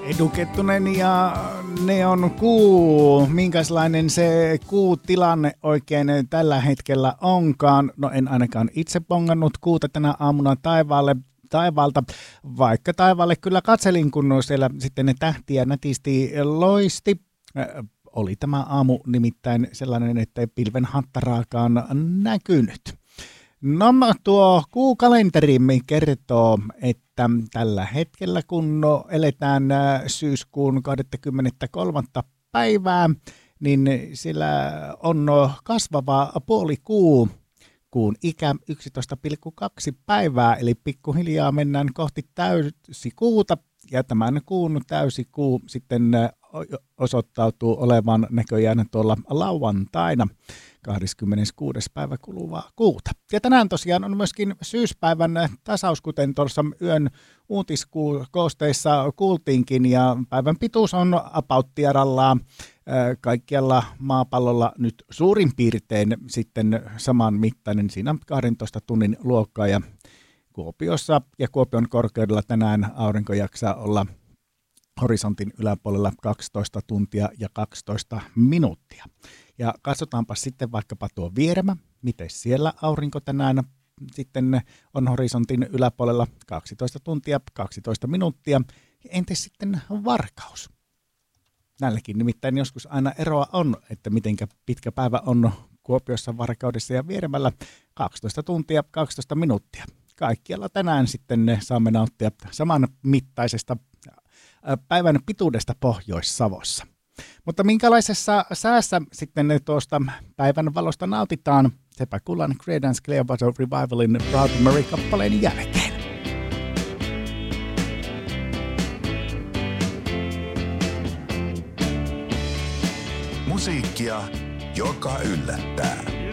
Edu Kettunen ja Neon Kuu. Minkälainen se kuutilanne oikein tällä hetkellä onkaan? No en ainakaan itse bongannut kuuta tänä aamuna taivaalta, vaikka taivaalle kyllä katselin, kun siellä sitten ne tähtiä nätisti loisti. Oli tämä aamu nimittäin sellainen, että ei pilven hattaraakaan näkynyt. No tuo kuukalenterimme kertoo, että tällä hetkellä kun eletään syyskuun 23. päivää, niin sillä on kasvava puolikuu, kuun ikä 11,2 päivää, eli pikkuhiljaa mennään kohti täysikuuta, ja tämän kuun täysikuu sitten osoittautuu olevan näköjään tuolla lauantaina 26. päivä kuluvaa kuuta. Ja tänään tosiaan on myöskin syyspäivän tasaus, kuten tuossa yön uutiskoosteissa kuultiinkin, ja päivän pituus on apauttiarallaan kaikkialla maapallolla nyt suurin piirtein sitten saman mittainen, siinä 12 tunnin luokkaa, ja Kuopiossa ja Kuopion korkeudella tänään aurinko jaksaa olla horisontin yläpuolella 12 tuntia ja 12 minuuttia. Ja katsotaanpa sitten vaikkapa tuo Vieremä, miten siellä aurinko tänään sitten on horisontin yläpuolella 12 tuntia 12 minuuttia. Entäs sitten Varkaus? Näilläkin nimittäin joskus aina eroa on, että mitenkä pitkä päivä on Kuopiossa, Varkaudessa ja Vieremällä 12 tuntia 12 minuuttia. Kaikkialla tänään sitten saamme nauttia saman mittaisesta päivän pituudesta Pohjois-Savossa. Mutta minkälaisessa säässä sitten tuosta päivän valosta nautitaan? Sepä kuullaan Creedence Clearwater Revivalin Proud Mary-kappaleen jälkeen. Musiikkia, joka yllättää.